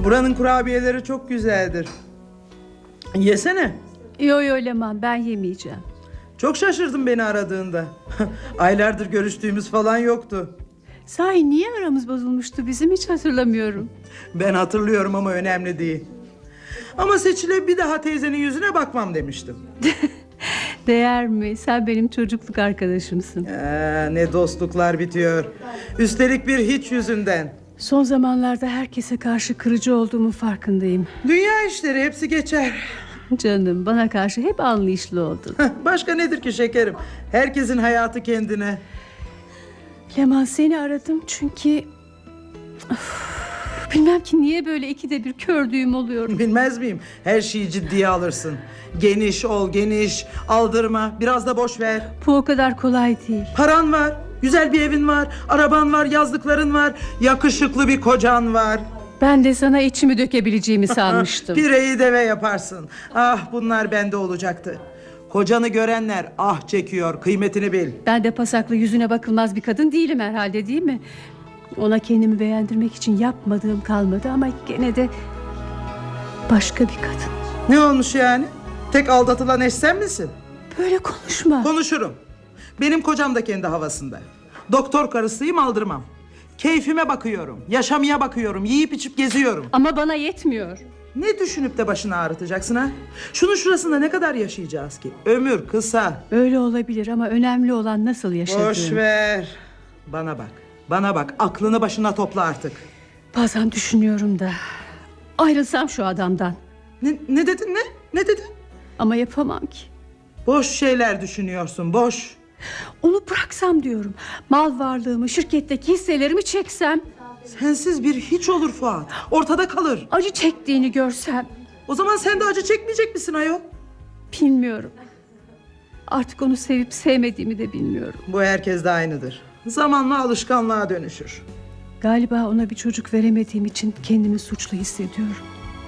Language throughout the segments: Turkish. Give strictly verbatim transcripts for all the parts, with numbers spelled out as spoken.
Buranın kurabiyeleri çok güzeldir. Yesene. Yo yo Leman, ben yemeyeceğim. Çok şaşırdım beni aradığında. Aylardır görüştüğümüz falan yoktu. Sahi niye aramız bozulmuştu bizim, hiç hatırlamıyorum. Ben hatırlıyorum ama önemli değil. Ama Seçil'e bir daha teyzenin yüzüne bakmam demiştim. Değer mi? Sen benim çocukluk arkadaşımsın. Ee, ne dostluklar bitiyor. Üstelik bir hiç yüzünden. Son zamanlarda herkese karşı kırıcı olduğumun farkındayım. Dünya işleri, hepsi geçer. Canım, bana karşı hep anlayışlı oldun. Başka nedir ki şekerim? Herkesin hayatı kendine. Leman, seni aradım çünkü... Of, bilmem ki niye böyle ikide bir kördüğüm oluyor. Bilmez miyim? Her şeyi ciddiye alırsın. Geniş ol, geniş. Aldırma, biraz da boş ver. Bu o kadar kolay değil. Paran var, güzel bir evin var, araban var, yazdıkların var, yakışıklı bir kocan var. Ben de sana içimi dökebileceğimi sanmıştım. Pireyi deve yaparsın. Ah, bunlar bende olacaktı. Kocanı görenler ah çekiyor, kıymetini bil. Ben de pasaklı, yüzüne bakılmaz bir kadın değilim herhalde, değil mi? Ona kendimi beğendirmek için yapmadığım kalmadı ama gene de başka bir kadın. Ne olmuş yani? Tek aldatılan eş sen misin? Böyle konuşma. Konuşurum. Benim kocam da kendi havasında. Doktor karısıyım, aldırmam. Keyfime bakıyorum, yaşamaya bakıyorum, yiyip içip geziyorum. Ama bana yetmiyor. Ne düşünüp de başını ağrıtacaksın ha? Şunun şurasında ne kadar yaşayacağız ki? Ömür kısa. Öyle olabilir ama önemli olan nasıl yaşadığın. Boş ver. Bana bak, bana bak. Aklını başına topla artık. Bazen düşünüyorum da ayrılsam şu adamdan. Ne, ne dedin ne? Ne dedin? Ama yapamam ki. Boş şeyler düşünüyorsun, boş. Onu bıraksam diyorum. Mal varlığımı, şirketteki hisselerimi çeksem. Sensiz bir hiç olur Fuat. Ortada kalır. Acı çektiğini görsem. O zaman sen de acı çekmeyecek misin ayol? Bilmiyorum. Artık onu sevip sevmediğimi de bilmiyorum. Bu herkes de aynıdır. Zamanla alışkanlığa dönüşür. Galiba ona bir çocuk veremediğim için kendimi suçlu hissediyorum.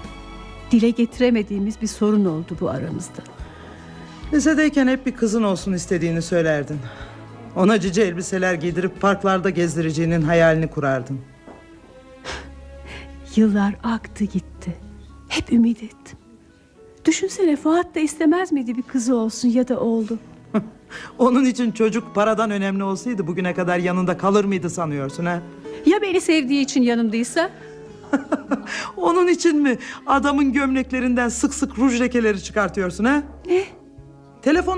Dile getiremediğimiz bir sorun oldu bu aramızda. Lisedeyken hep bir kızın olsun istediğini söylerdin. Ona cici elbiseler giydirip parklarda gezdireceğinin hayalini kurardın. Yıllar aktı gitti. Hep ümit ettim. Düşünsene, Fuat da istemez miydi bir kızı olsun ya da oğlu? Onun için çocuk paradan önemli olsaydı bugüne kadar yanında kalır mıydı sanıyorsun ha? Ya beni sevdiği için yanımdaysa? Onun için mi adamın gömleklerinden sık sık ruj lekeleri çıkartıyorsun ha? Ne? Telefon